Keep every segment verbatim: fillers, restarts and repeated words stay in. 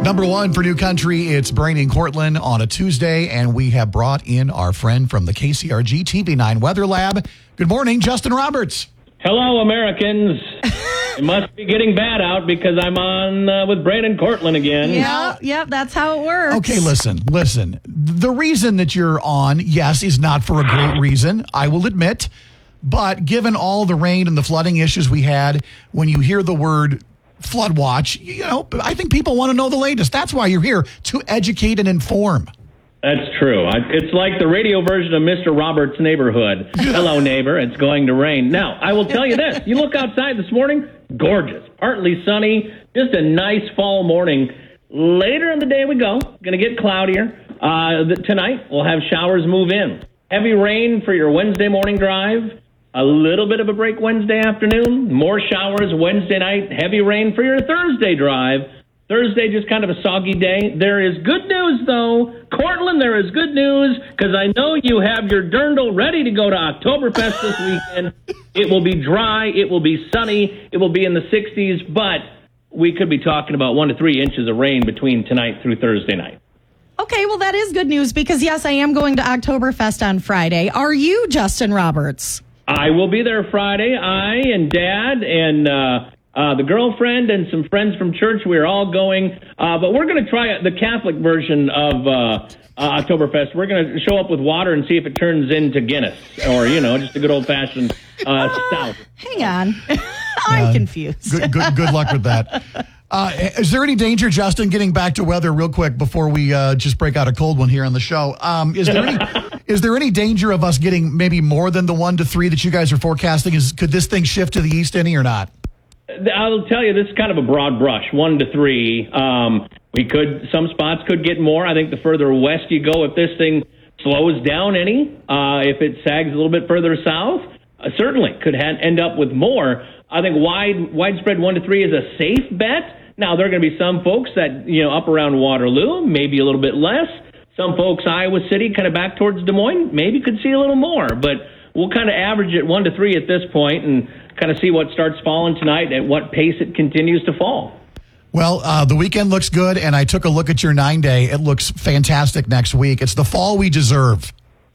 Number one for New Country, it's Brain in Cortland on a Tuesday, and we have brought in our friend from the K C R G T V nine Weather Lab. Good morning, Justin Roberts. Hello, Americans. It must be getting bad out because I'm on uh, with Brain in Cortland again. Yeah, yeah, that's how it works. Okay, listen, listen. The reason that you're on, yes, is not for a great reason, I will admit. But given all the rain and the flooding issues we had, when you hear the word flood watch, you know, I think people want to know the latest. That's why you're here, to educate and inform. That's true. I, it's like the radio version of Mister Roberts' Neighborhood. Hello, neighbor. It's going to rain. Now, I will tell you this. You look outside this morning, gorgeous. Partly sunny. Just a nice fall morning. Later in the day we go. Going to get cloudier. Uh, the, tonight, we'll have showers move in. Heavy rain for your Wednesday morning drive. A little bit of a break Wednesday afternoon. More showers Wednesday night. Heavy rain for your Thursday drive. Thursday, just kind of a soggy day. There is good news, though. Cortland, there is good news, because I know you have your dirndl ready to go to Oktoberfest this weekend. It will be dry. It will be sunny. It will be in the sixties, but we could be talking about one to three inches of rain between tonight through Thursday night. Okay, well, that is good news, because, yes, I am going to Oktoberfest on Friday. Are you, Justin Roberts? I will be there Friday. I and Dad and uh, uh, the girlfriend and some friends from church, we're all going. Uh, but we're going to try the Catholic version of uh, uh, Oktoberfest. We're going to show up with water and see if it turns into Guinness or, you know, just a good old-fashioned uh, uh, stout. Hang on. I'm uh, confused. Good, good, good luck with that. Uh, is there any danger, Justin, getting back to weather real quick before we uh, just break out a cold one here on the show? Um, is there any is there any danger of us getting maybe more than the one to three that you guys are forecasting? Is could this thing shift to the east any or not? I'll tell you, this is kind of a broad brush, one to three. Um, we could some spots could get more. I think the further west you go, if this thing slows down any, uh, if it sags a little bit further south, uh, certainly could ha- end up with more. I think wide widespread one to three is a safe bet. Now, there are going to be some folks that, you know, up around Waterloo, maybe a little bit less. Some folks, Iowa City, kind of back towards Des Moines, maybe could see a little more. But we'll kind of average it one to three at this point and kind of see what starts falling tonight, at what pace it continues to fall. Well, uh, the weekend looks good, and I took a look at your nine-day. It looks fantastic next week. It's the fall we deserve.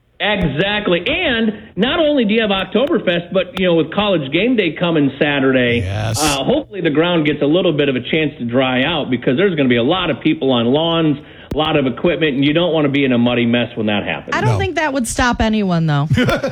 Exactly. And not only do you have Oktoberfest, but, you know, with College Game Day coming Saturday, yes. uh, hopefully the ground gets a little bit of a chance to dry out, because there's going to be a lot of people on lawns, a lot of equipment, and you don't want to be in a muddy mess when that happens. I don't no. think that would stop anyone, though.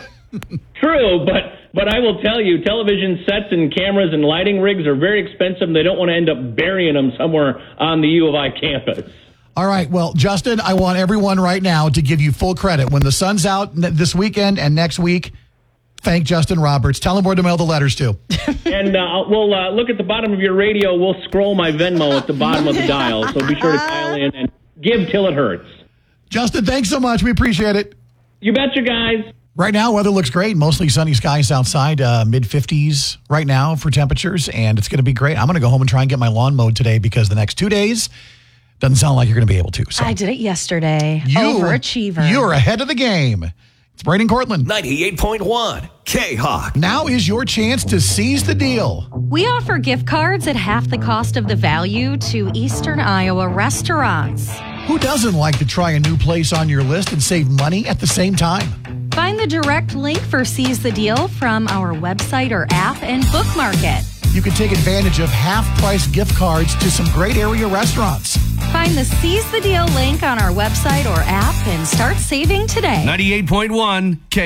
True, but but I will tell you, television sets and cameras and lighting rigs are very expensive, and they don't want to end up burying them somewhere on the U of I campus. All right. Well, Justin, I want everyone right now to give you full credit. When the sun's out this weekend and next week, thank Justin Roberts. Tell him where to mail the letters to. And uh, we'll uh, look at the bottom of your radio. We'll scroll my Venmo at the bottom of the dial. So be sure to dial in and give till it hurts. Justin, thanks so much. We appreciate it. You betcha, guys. Right now, weather looks great. Mostly sunny skies outside, uh, mid fifties right now for temperatures, and it's going to be great. I'm going to go home and try and get my lawn mowed today, because the next two days doesn't sound like you're going to be able to. So I did it yesterday. You, Overachiever. You're ahead of the game. It's Brain in Cortland. ninety-eight point one K-Hawk. Now is your chance to seize the deal. We offer gift cards at half the cost of the value to Eastern Iowa restaurants. Who doesn't like to try a new place on your list and save money at the same time? Find the direct link for Seize the Deal from our website or app and bookmark it. You can take advantage of half-price gift cards to some great area restaurants. Find the Seize the Deal link on our website or app and start saving today. ninety-eight point one K